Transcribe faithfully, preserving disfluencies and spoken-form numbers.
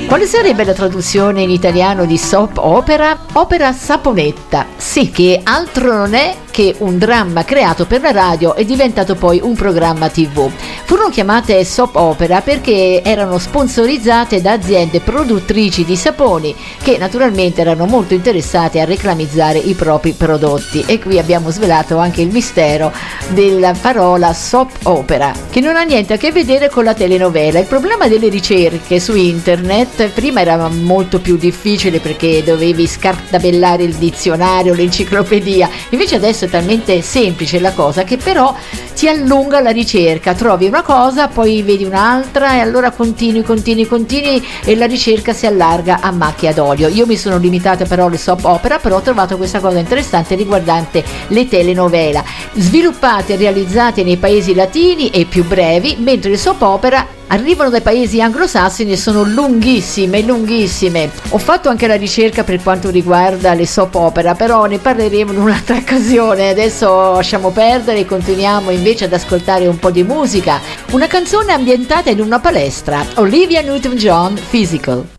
Quale sarebbe la traduzione in italiano di soap opera? Opera saponetta, sì, che altro non è che un dramma creato per la radio e diventato poi un programma tivù. Furono chiamate soap opera perché erano sponsorizzate da aziende produttrici di saponi che naturalmente erano molto interessate a reclamizzare i propri prodotti, e qui abbiamo svelato anche il mistero della parola soap opera, che non ha niente a che vedere con la telenovela. Il problema delle ricerche su internet prima era molto più difficile perché dovevi scartabellare il dizionario, l'enciclopedia, invece adesso è talmente semplice la cosa che però ti allunga la ricerca, trovi una cosa, poi vedi un'altra e allora continui, continui, continui e la ricerca si allarga a macchia d'olio. Io mi sono limitata però alle soap opera, però ho trovato questa cosa interessante riguardante le telenovela, sviluppate e realizzate nei paesi latini e più brevi, mentre le soap opera arrivano dai paesi anglosassoni e sono lunghissime, lunghissime. Ho fatto anche la ricerca per quanto riguarda le soap opera, però ne parleremo in un'altra occasione. Adesso lasciamo perdere e continuiamo invece ad ascoltare un po' di musica. Una canzone ambientata in una palestra, Olivia Newton-John, Physical.